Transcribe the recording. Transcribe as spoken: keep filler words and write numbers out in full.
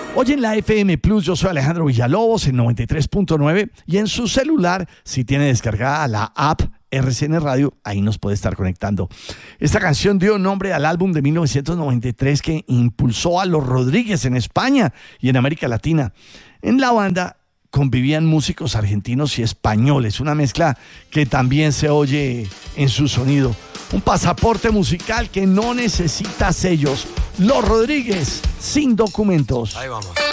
Oye, en la F M Plus, yo soy Alejandro Villalobos en noventa y tres punto nueve y en su celular, si tiene descargada la app R C N Radio, ahí nos puede estar conectando. Esta canción dio nombre al álbum de mil novecientos noventa y tres que impulsó a los Rodríguez en España y en América Latina. En la banda convivían músicos argentinos y españoles, una mezcla que también se oye en su sonido. Un pasaporte musical que no necesita sellos. Los Rodríguez, sin documentos. Ahí vamos.